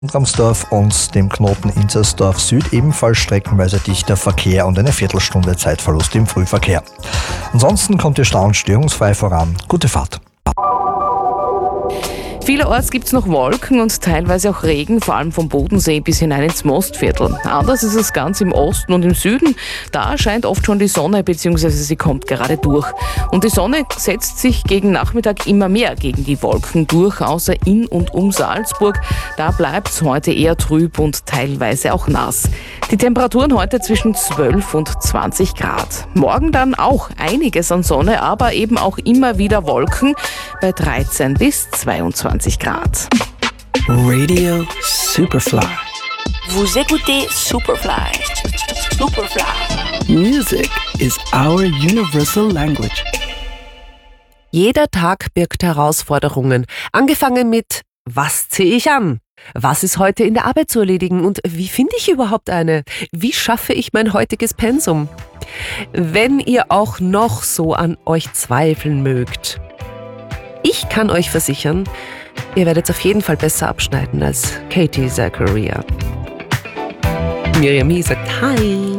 Ramsdorf und dem Knoten Inzersdorf Süd ebenfalls streckenweise dichter Verkehr und eine Viertelstunde Zeitverlust im Frühverkehr. Ansonsten kommt Ihr Stau störungsfrei voran. Gute Fahrt. Vielerorts gibt es noch Wolken und teilweise auch Regen, vor allem vom Bodensee bis hinein ins Mostviertel. Anders ist es ganz im Osten und im Süden. Da scheint oft schon die Sonne, bzw. sie kommt gerade durch. Und die Sonne setzt sich gegen Nachmittag immer mehr gegen die Wolken durch, außer in und um Salzburg. Da bleibt es heute eher trüb und teilweise auch nass. Die Temperaturen heute zwischen 12 und 20 Grad. Morgen dann auch einiges an Sonne, aber eben auch immer wieder Wolken bei 13 bis 22 Grad. Radio Superfly. Vous écoutez Superfly. Superfly. Music is our universal language. Jeder Tag birgt Herausforderungen, angefangen mit was ziehe ich an? Was ist heute in der Arbeit zu erledigen und wie finde ich überhaupt eine? Wie schaffe ich mein heutiges Pensum? Wenn ihr auch noch so an euch zweifeln mögt, ich kann euch versichern, ihr werdet auf jeden Fall besser abschneiden als Katie Zachariah. Miriam Hie sagt Hi.